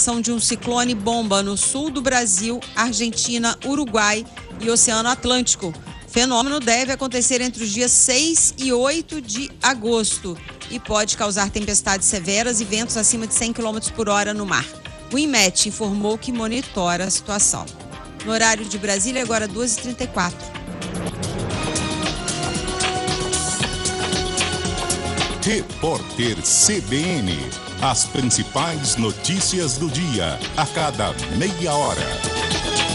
formação de um ciclone bomba no sul do Brasil, Argentina, Uruguai e Oceano Atlântico. O fenômeno deve acontecer entre os dias 6 e 8 de agosto e pode causar tempestades severas e ventos acima de 100 km por hora no mar. O INMET informou que monitora a situação. No horário de Brasília, agora 2h34. Repórter CBN. As principais notícias do dia, a cada meia hora.